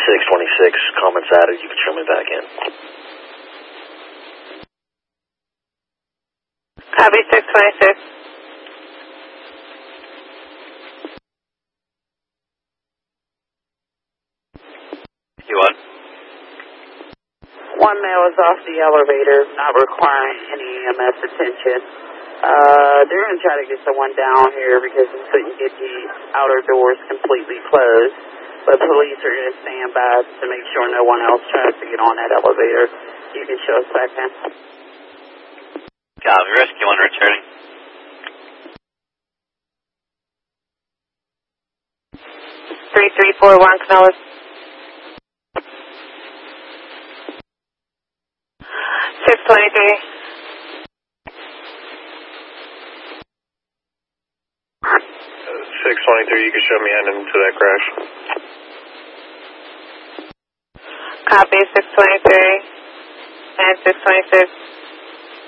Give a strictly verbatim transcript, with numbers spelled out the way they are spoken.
six twenty-six, comments added, you can show me back in. Copy six twenty-six. You on? One male is off the elevator, not requiring any E M S attention. Uh, they're going to try to get someone down here because we couldn't get the outer doors completely closed. But police are going to stand by to make sure no one else tries to get on that elevator. You can show us back in. Copy, rescue one returning. three three four one, Canellis. six twenty-three. six twenty-three, you can show me heading into that crash. Copy six twenty-three and six twenty-six.